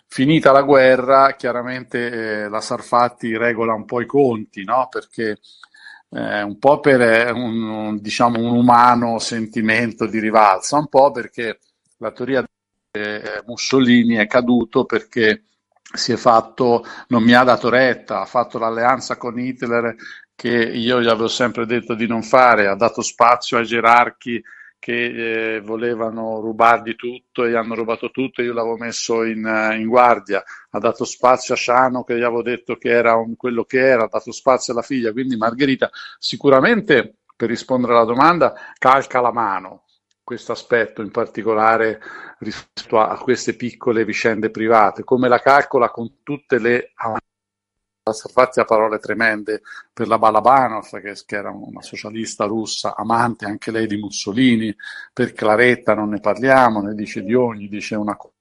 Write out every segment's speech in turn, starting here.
finita la guerra, chiaramente la Sarfatti regola un po' i conti, no? Perché un po' per diciamo, un umano sentimento di rivalsa, un po' perché la teoria Mussolini è caduto perché si è fatto, non mi ha dato retta, ha fatto l'alleanza con Hitler che io gli avevo sempre detto di non fare, ha dato spazio ai gerarchi che volevano rubargli tutto e gli hanno rubato tutto e io l'avevo messo in guardia, ha dato spazio a Sciano che gli avevo detto che era quello che era, ha dato spazio alla figlia, quindi Margherita sicuramente, per rispondere alla domanda, calca la mano questo aspetto in particolare rispetto a queste piccole vicende private, come la calcola con tutte le Sarfatti ha parole tremende per la Balabanov, che era una socialista russa, amante anche lei di Mussolini, per Claretta non ne parliamo, ne dice di ogni, dice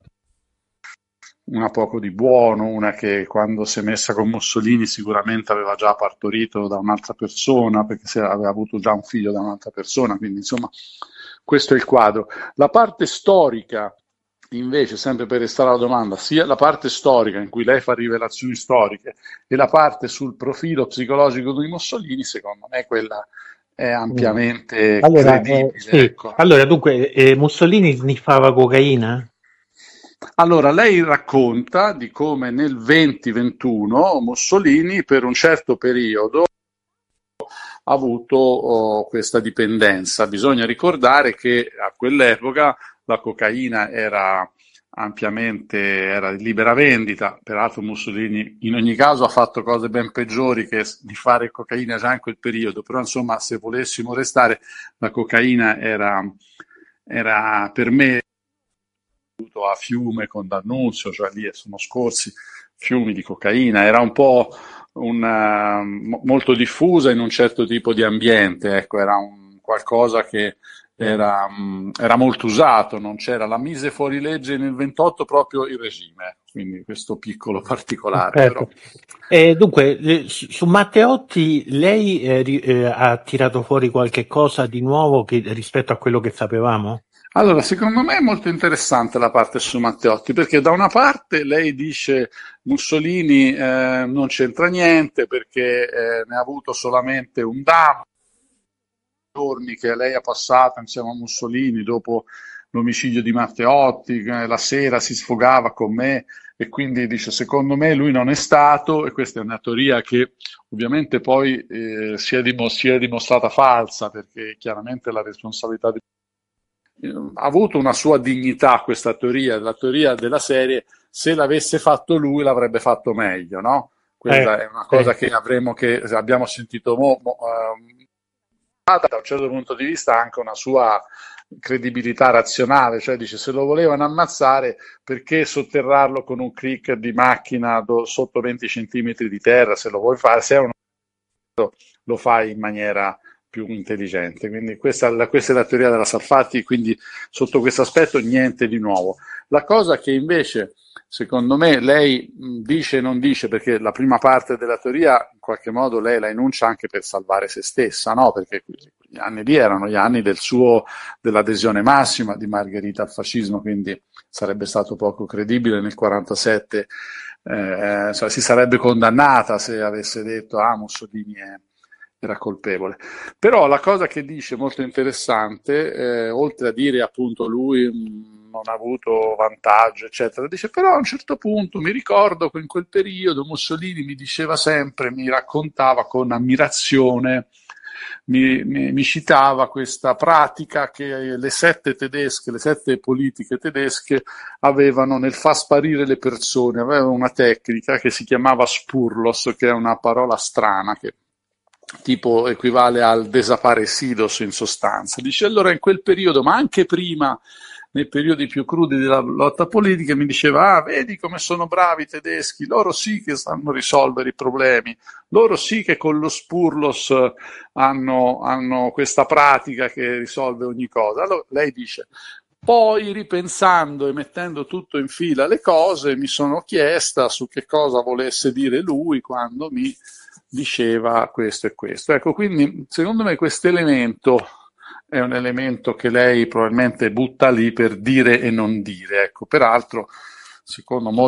una poco di buono, una che quando si è messa con Mussolini sicuramente aveva già partorito da un'altra persona, perché aveva avuto già un figlio da un'altra persona, quindi insomma questo è il quadro. La parte storica, invece, sempre per restare alla domanda, sia la parte storica in cui lei fa rivelazioni storiche e la parte sul profilo psicologico di Mussolini, secondo me quella è Mm. ampiamente Allora, credibile, sì, ecco. allora dunque Mussolini sniffava cocaina? Allora, lei racconta di come nel 2021 Mussolini per un certo periodo ha avuto questa dipendenza. Bisogna ricordare che a quell'epoca la cocaina era era di libera vendita, peraltro Mussolini in ogni caso ha fatto cose ben peggiori che di fare cocaina già in quel periodo, però insomma se volessimo restare la cocaina era per me a fiume con D'Annunzio, cioè lì sono scorsi fiumi di cocaina, era un po' molto diffusa in un certo tipo di ambiente, ecco, era qualcosa che Sì. era molto usato, non c'era, la mise fuori legge nel 28 proprio il regime, quindi questo piccolo particolare, però. Certo. Dunque, su Matteotti lei ha tirato fuori qualche cosa di nuovo rispetto a quello che sapevamo? Allora, secondo me è molto interessante la parte su Matteotti, perché da una parte lei dice Mussolini non c'entra niente perché ne ha avuto solamente un danno, giorni che lei ha passato insieme a Mussolini dopo l'omicidio di Matteotti, che la sera si sfogava con me e quindi dice secondo me lui non è stato, e questa è una teoria che ovviamente poi si è dimostrata falsa perché chiaramente la responsabilità di ha avuto una sua dignità questa teoria, la teoria della serie, se l'avesse fatto lui l'avrebbe fatto meglio, no? Questa è una Sì. cosa che abbiamo sentito da un certo punto di vista ha anche una sua credibilità razionale, cioè dice se lo volevano ammazzare perché sotterrarlo con un click di macchina sotto 20 centimetri di terra, se lo vuoi fare, se è uno lo fai in maniera più intelligente. Quindi questa è la teoria della Sarfatti, quindi sotto questo aspetto niente di nuovo. La cosa che invece, secondo me, lei dice e non dice, perché la prima parte della teoria in qualche modo lei la enuncia anche per salvare se stessa, no? Perché gli anni lì erano gli anni dell'adesione massima di Margherita al fascismo, quindi sarebbe stato poco credibile nel 47 si sarebbe condannata se avesse detto ah Mussolini era colpevole. Però la cosa che dice molto interessante, oltre a dire appunto lui non ha avuto vantaggio, eccetera, dice però a un certo punto mi ricordo che in quel periodo Mussolini mi diceva sempre, mi raccontava con ammirazione, mi citava questa pratica che le sette politiche tedesche avevano nel far sparire le persone, avevano una tecnica che si chiamava Spurlos, che è una parola strana che tipo equivale al desaparecidos in sostanza. Dice allora in quel periodo, ma anche prima, nei periodi più crudi della lotta politica, mi diceva, ah, vedi come sono bravi i tedeschi, loro sì che sanno risolvere i problemi, loro sì che con lo Spurlos hanno questa pratica che risolve ogni cosa. Allora lei dice, poi ripensando e mettendo tutto in fila le cose, mi sono chiesta su che cosa volesse dire lui quando mi diceva questo e questo. Ecco, quindi secondo me questo elemento è un elemento che lei probabilmente butta lì per dire e non dire. Ecco, peraltro, secondo